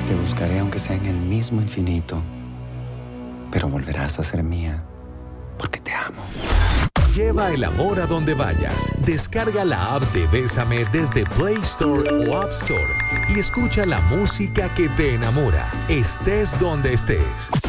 Te buscaré aunque sea en el mismo infinito, pero volverás a ser mía, porque te amo. Lleva el amor a donde vayas. Descarga la app de Bésame desde Play Store o App Store y escucha la música que te enamora, estés donde estés.